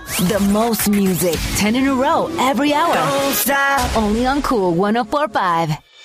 The most music, 10 in a row, every hour. Don't stop. Only on Cool 104.5.